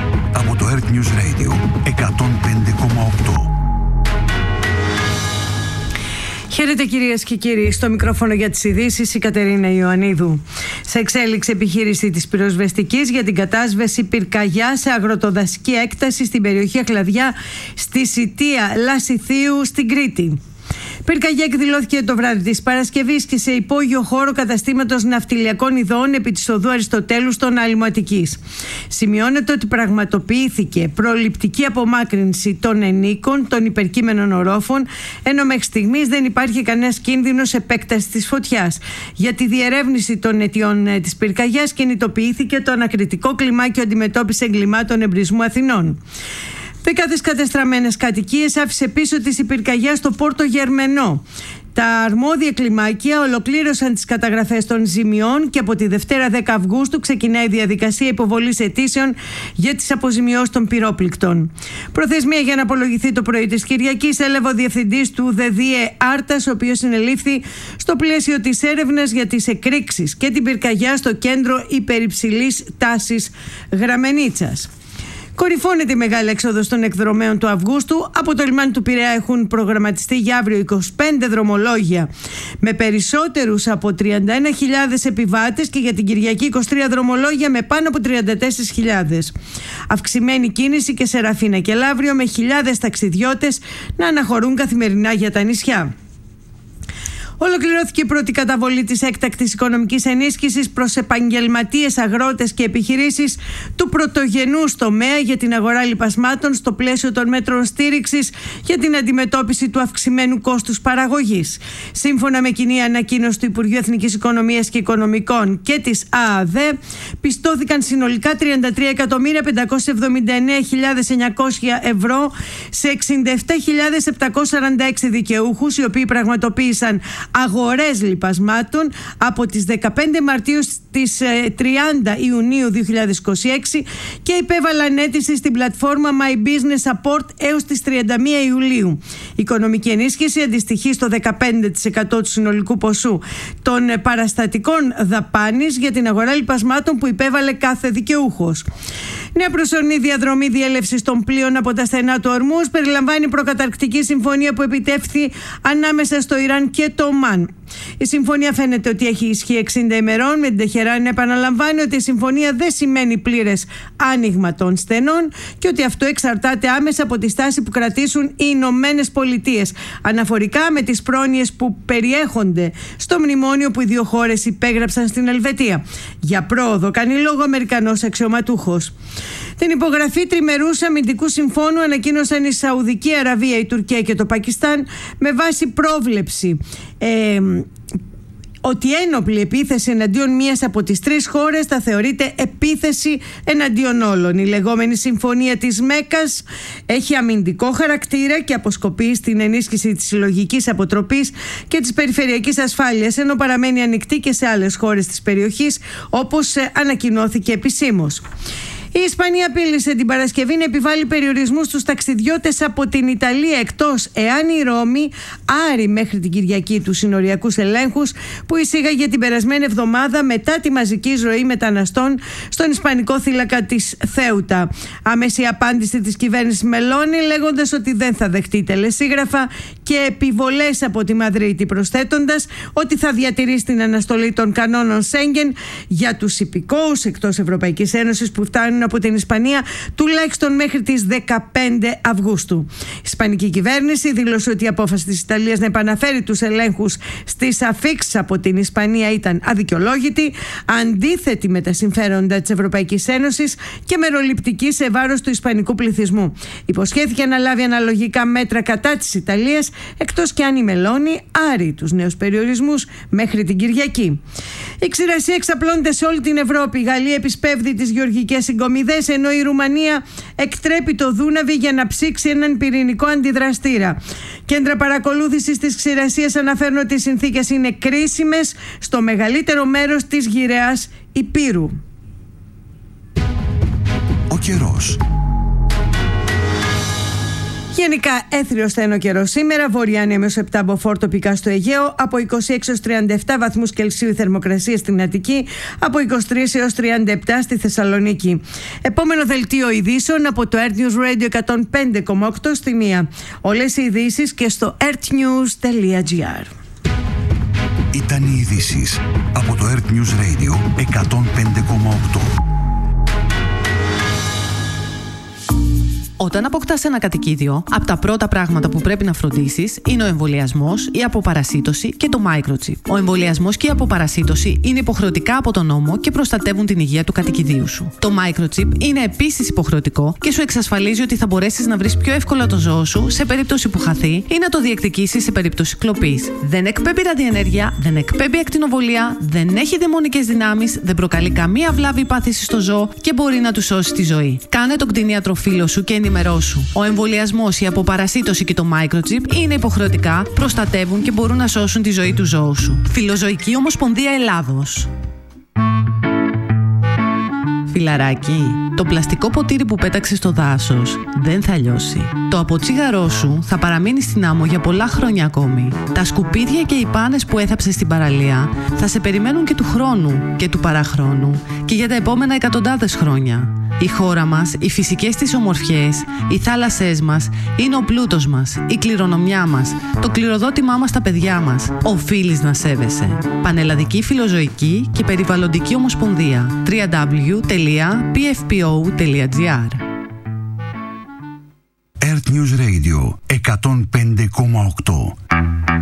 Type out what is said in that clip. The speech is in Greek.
Από το Earth News Radio 105,8. Χαίρετε κυρίες και κύριοι, στο μικρόφωνο για τις ειδήσεις η Κατερίνα Ιωαννίδου. Σε εξέλιξη επιχείρηση της πυροσβεστικής για την κατάσβεση πυρκαγιά σε αγροτοδασική έκταση στην περιοχή Αχλαδιά στη Σιτία Λασιθίου στην Κρήτη. Πυρκαγιά εκδηλώθηκε το βράδυ της Παρασκευής και σε υπόγειο χώρο καταστήματος ναυτιλιακών ειδών επί της οδού Αριστοτέλου στον Άλυμο Αττικής. Σημειώνεται ότι πραγματοποιήθηκε προληπτική απομάκρυνση των ενίκων των υπερκείμενων ορόφων, ενώ μέχρι στιγμής δεν υπάρχει κανένας κίνδυνος επέκτασης της φωτιάς. Για τη διερεύνηση των αιτιών της πυρκαγιάς κινητοποιήθηκε το ανακριτικό κλιμάκιο αντιμετώπισης εγκλημάτων εμπρισμού Αθηνών. Δεκάδες κατεστραμμένες κατοικίες άφησε πίσω της η πυρκαγιά στο Πόρτο Γερμενό. Τα αρμόδια κλιμάκια ολοκλήρωσαν τις καταγραφές των ζημιών και από τη Δευτέρα 10 Αυγούστου ξεκινάει η διαδικασία υποβολής αιτήσεων για τις αποζημιώσεις των πυρόπληκτων. Προθεσμία για να απολογηθεί το πρωί της Κυριακής έλαβε ο διευθυντής του ΔΔΕ Άρτας, ο οποίος συνελήφθη στο πλαίσιο της έρευνας για τις εκρήξεις και την πυρκαγιά στο κέντρο υπερυψηλής τάσης Γραμμενίτσας. Κορυφώνεται η μεγάλη έξοδος των εκδρομέων του Αυγούστου. Από το λιμάνι του Πειραιά έχουν προγραμματιστεί για αύριο 25 δρομολόγια με περισσότερους από 31.000 επιβάτες και για την Κυριακή 23 δρομολόγια με πάνω από 34.000. Αυξημένη κίνηση και σε Ραφίνα και Λαύριο με χιλιάδες ταξιδιώτες να αναχωρούν καθημερινά για τα νησιά. Ολοκληρώθηκε η πρώτη καταβολή της έκτακτης οικονομικής ενίσχυσης προς επαγγελματίες, αγρότες και επιχειρήσεις του πρωτογενούς τομέα για την αγορά λιπασμάτων στο πλαίσιο των μέτρων στήριξης για την αντιμετώπιση του αυξημένου κόστους παραγωγής. Σύμφωνα με κοινή ανακοίνωση του Υπουργείου Εθνικής Οικονομίας και Οικονομικών και της ΑΑΔΕ, πιστώθηκαν συνολικά 33.579.900 ευρώ σε 67.746 δικαιούχους, οι οποίοι πραγματοποίησαν αγορές λιπασμάτων από τις 15 Μαρτίου στις 30 Ιουνίου 2026 και υπέβαλαν αίτηση στην πλατφόρμα My Business Support έως τις 31 Ιουλίου. Η οικονομική ενίσχυση αντιστοιχεί στο 15% του συνολικού ποσού των παραστατικών δαπάνης για την αγορά λιπασμάτων που υπέβαλε κάθε δικαιούχος. Νέα προσωρινή διαδρομή διέλευσης των πλοίων από τα στενά του Ορμούς περιλαμβάνει προκαταρκτική συμφωνία που επιτεύχθη ανάμεσα στο Ιράν και το Ομάν. Η συμφωνία φαίνεται ότι έχει ισχύ 60 ημερών, με την Τεχεράνη να επαναλαμβάνει ότι η συμφωνία δεν σημαίνει πλήρες άνοιγμα των στενών και ότι αυτό εξαρτάται άμεσα από τη στάση που κρατήσουν οι Ηνωμένες Πολιτείες αναφορικά με τις πρόνοιες που περιέχονται στο μνημόνιο που οι δύο χώρες υπέγραψαν στην Ελβετία. Για πρόοδο κάνει λόγο Αμερικανός αξιωματούχος. Την υπογραφή τριμερούς αμυντικού συμφώνου ανακοίνωσαν η Σαουδική Αραβία, η Τουρκία και το Πακιστάν με βάση πρόβλεψη ότι ένοπλη επίθεση εναντίον μίας από τις τρεις χώρες θα θεωρείται επίθεση εναντίον όλων. Η λεγόμενη Συμφωνία της Μέκας έχει αμυντικό χαρακτήρα και αποσκοπεί στην ενίσχυση της συλλογικής αποτροπής και της περιφερειακής ασφάλειας, ενώ παραμένει ανοιχτή και σε άλλες χώρες της περιοχής, όπως ανακοινώθηκε επισήμως. Η Ισπανία απείλησε την Παρασκευή να επιβάλλει περιορισμούς στους ταξιδιώτες από την Ιταλία, εκτός εάν η Ρώμη άρει μέχρι την Κυριακή τους συνοριακούς ελέγχους που εισήγαγε την περασμένη εβδομάδα μετά τη μαζική εισρωή μεταναστών στον ισπανικό θύλακα της Θέουτα. Άμεση απάντηση της κυβέρνησης Μελώνη, λέγοντας ότι δεν θα δεχτεί τελεσίγραφα και επιβολές από τη Μαδρίτη, προσθέτοντας ότι θα διατηρήσει την αναστολή των κανόνων Σέγγεν για τους υπηκόους εκτός Ευρωπαϊκής Ένωσης που φτάνουν από την Ισπανία τουλάχιστον μέχρι τις 15 Αυγούστου. Η ισπανική κυβέρνηση δήλωσε ότι η απόφαση της Ιταλίας να επαναφέρει τους ελέγχους στις αφίξεις από την Ισπανία ήταν αδικαιολόγητη, αντίθετη με τα συμφέροντα της Ευρωπαϊκής Ένωσης και μεροληπτική σε βάρος του ισπανικού πληθυσμού. Υποσχέθηκε να λάβει αναλογικά μέτρα κατά της Ιταλίας, εκτός και αν η Μελώνη άρει τους νέους περιορισμούς μέχρι την Κυριακή. Η ξηρασία εξαπλώνεται σε όλη την Ευρώπη. Η Γαλλία επισπεύδει τις γεωργικές συγκομιδές, ενώ η Ρουμανία εκτρέπει το Δούναβι για να ψήξει έναν πυρηνικό αντιδραστήρα. Κέντρα παρακολούθησης της ξηρασίας αναφέρουν ότι οι συνθήκες είναι κρίσιμες στο μεγαλύτερο μέρος της γυραιάς Υπήρου. Ο καιρός. Γενικά έθριο στενό καιρό σήμερα, βορειάνια με 7 μποφόρ τοπικά στο Αιγαίο, από 26 έως 37 βαθμούς Κελσίου η θερμοκρασία στην Αττική, από 23 έως 37 στη Θεσσαλονίκη. Επόμενο δελτίο ειδήσεων από το Earth News Radio 105,8 στη 1. Όλες οι ειδήσεις και στο earthnews.gr. Ήταν οι ειδήσεις από το Earth News Radio 105,8. Όταν αποκτάς ένα κατοικίδιο, από τα πρώτα πράγματα που πρέπει να φροντίσεις είναι ο εμβολιασμός, η αποπαρασίτωση και το microchip. Ο εμβολιασμός και η αποπαρασίτωση είναι υποχρεωτικά από τον νόμο και προστατεύουν την υγεία του κατοικιδίου σου. Το microchip είναι επίσης υποχρεωτικό και σου εξασφαλίζει ότι θα μπορέσεις να βρεις πιο εύκολα το ζώο σου σε περίπτωση που χαθεί ή να το διεκδικήσεις σε περίπτωση κλοπής. Δεν εκπέμπει ραδιενέργεια, δεν εκπέμπει ακτινοβολία, δεν έχει δαιμονικές δυνάμεις, δεν προκαλεί καμία βλάβη ή πάθηση στο ζώο και μπορεί να του σώσει τη ζωή. Κάνε τον κτηνίατρο φίλο σου και ενημερώσου. Ο εμβολιασμός, η αποπαρασίτωση και το microchip είναι υποχρεωτικά, προστατεύουν και μπορούν να σώσουν τη ζωή του ζώου σου. Φιλοζωική Ομοσπονδία Ελλάδος. Φιλαράκι, το πλαστικό ποτήρι που πέταξες στο δάσος δεν θα λιώσει. Το αποτσίγαρό σου θα παραμείνει στην άμμο για πολλά χρόνια ακόμη. Τα σκουπίδια και οι πάνες που έθαψες στην παραλία θα σε περιμένουν και του χρόνου και του παραχρόνου και για τα επόμενα εκατοντάδες χρόνια. Η χώρα μας, οι φυσικές της ομορφιές, οι θάλασσές μας είναι ο πλούτος μας, η κληρονομιά μας, το κληροδότημά μας στα παιδιά μας. Οφείλεις να σέβεσαι. Πανελλαδική Φιλοζωική και Περιβαλλοντική Ομοσπονδία. www.pfpo.gr. Earth News Radio 105,8.